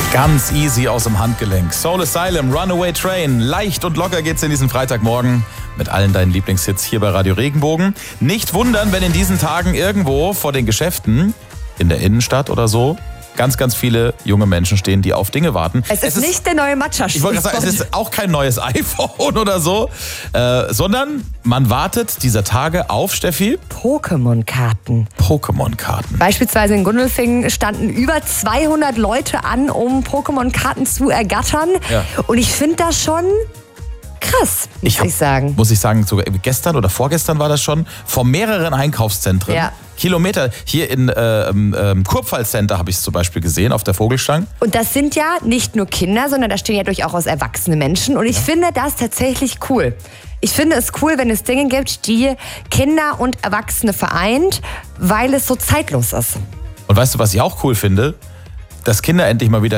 Ganz easy aus dem Handgelenk. Soul Asylum, Runaway Train. Leicht und locker geht's in diesen Freitagmorgen mit allen deinen Lieblingshits hier bei Radio Regenbogen. Nicht wundern, wenn in diesen Tagen irgendwo vor den Geschäften, in der Innenstadt oder so, ganz viele junge Menschen stehen, die auf Dinge warten. Es ist nicht der neue Matcha-Sponsor. Ich wollte gerade sagen, es ist auch kein neues iPhone oder so, sondern man wartet dieser Tage auf, Steffi? Pokémon-Karten. Pokémon-Karten. Beispielsweise in Gundelfingen standen über 200 Leute an, um Pokémon-Karten zu ergattern. Ja. Und ich finde das schon krass, muss ich sagen. Muss ich sagen, sogar gestern oder vorgestern war das schon, vor mehreren Einkaufszentren. Ja. Kilometer. Hier in Kurpfalz Center habe ich es zum Beispiel gesehen, auf der Vogelstang. Und das sind ja nicht nur Kinder, sondern da stehen ja durchaus erwachsene Menschen. Und ich finde das tatsächlich cool. Ich finde es cool, wenn es Dinge gibt, die Kinder und Erwachsene vereint, weil es so zeitlos ist. Und weißt du, was ich auch cool finde? Dass Kinder endlich mal wieder